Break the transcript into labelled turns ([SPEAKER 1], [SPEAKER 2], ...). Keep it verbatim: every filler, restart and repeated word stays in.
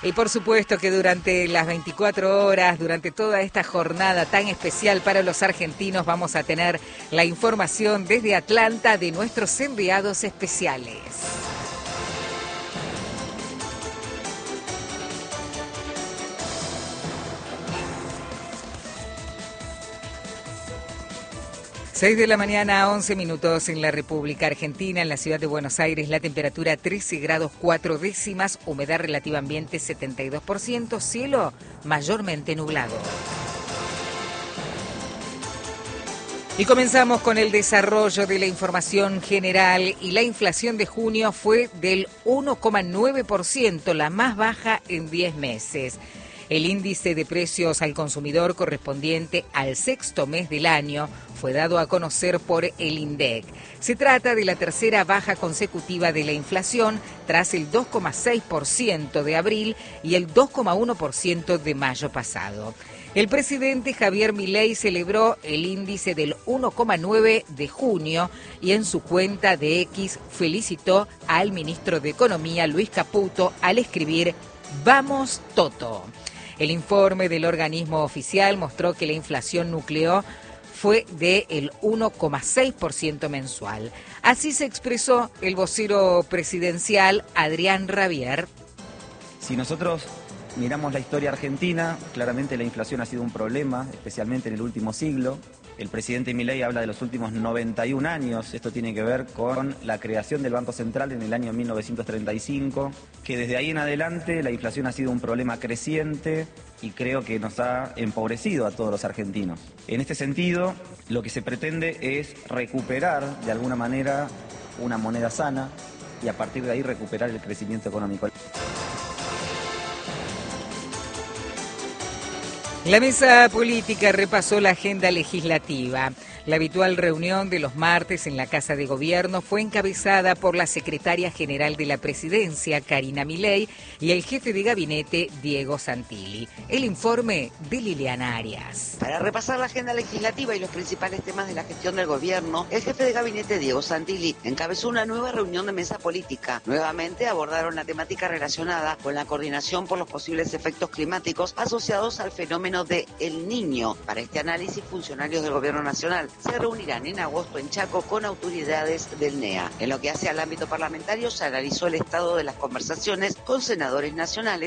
[SPEAKER 1] Y por supuesto que durante las veinticuatro horas, durante toda esta jornada tan especial para los argentinos, vamos a tener la información desde Atlanta de nuestros enviados especiales. seis de la mañana, once minutos en la República Argentina, en la ciudad de Buenos Aires, la temperatura trece grados cuatro décimas, humedad relativa ambiente setenta y dos por ciento, cielo mayormente nublado. Y comenzamos con el desarrollo de la información general y la inflación de junio fue del uno coma nueve por ciento, la más baja en diez meses. El índice de precios al consumidor correspondiente al sexto mes del año fue dado a conocer por el INDEC. Se trata de la tercera baja consecutiva de la inflación tras el dos coma seis por ciento de abril y el dos coma uno por ciento de mayo pasado. El presidente Javier Milei celebró el índice del uno coma nueve de junio y en su cuenta de X felicitó al ministro de Economía, Luis Caputo, al escribir «Vamos Toto». El informe del organismo oficial mostró que la inflación nucleó fue del uno coma seis por ciento mensual. Así se expresó el vocero presidencial Adrián Rabier.
[SPEAKER 2] Si nosotros miramos la historia argentina, claramente la inflación ha sido un problema, especialmente en el último siglo. El presidente Milei habla de los últimos noventa y un años. Esto tiene que ver con la creación del Banco Central en el año mil novecientos treinta y cinco, que desde ahí en adelante la inflación ha sido un problema creciente y creo que nos ha empobrecido a todos los argentinos. En este sentido, lo que se pretende es recuperar de alguna manera una moneda sana y a partir de ahí recuperar el crecimiento económico.
[SPEAKER 1] La mesa política repasó la agenda legislativa. La habitual reunión de los martes en la Casa de Gobierno fue encabezada por la secretaria general de la Presidencia, Karina Milei, y el jefe de gabinete, Diego Santilli. El informe de Liliana Arias.
[SPEAKER 3] Para repasar la agenda legislativa y los principales temas de la gestión del gobierno, el jefe de gabinete, Diego Santilli, encabezó una nueva reunión de mesa política. Nuevamente abordaron la temática relacionada con la coordinación por los posibles efectos climáticos asociados al fenómeno de El Niño. Para este análisis, funcionarios del Gobierno Nacional se reunirán en agosto en Chaco con autoridades del N E A. En lo que hace al ámbito parlamentario, se analizó el estado de las conversaciones con senadores nacionales